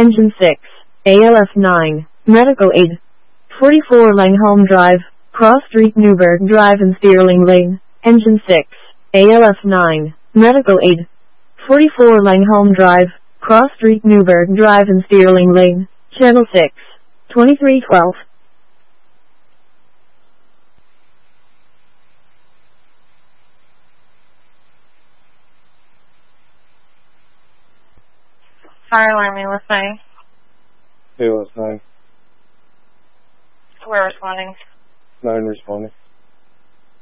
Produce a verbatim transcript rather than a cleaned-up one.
Engine six, A L F nine, Medical Aid. forty-four Langholm Drive, Cross Street Newburgh Drive and Stirling Lane. Engine six, A L F nine, Medical Aid. forty-four Langholm Drive, Cross Street Newburgh Drive and Stirling Lane. Channel six, twenty-three twelve. Fire alarm, you listening? Hey, what's nine? We're responding. Nine responding.